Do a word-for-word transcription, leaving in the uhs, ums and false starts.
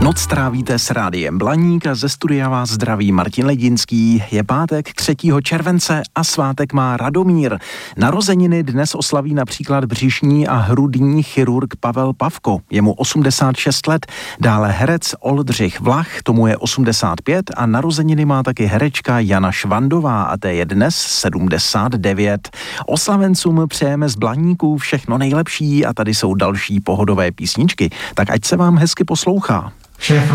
Noc trávíte s Rádiem Blaník a ze studia vás zdraví Martin Ledinský. Je pátek třetího července a svátek má Radomír. Narozeniny dnes oslaví například břišní a hrudní chirurg Pavel Pavko. Je mu osmdesát šest let, dále herec Oldřich Vlach, tomu je osmdesát pět a narozeniny má taky herečka Jana Švandová a té je dnes sedmdesát devět. Oslavencům přejeme z Blaníků všechno nejlepší a tady jsou další pohodové písničky, tak ať se vám hezky poslouchá. Šéf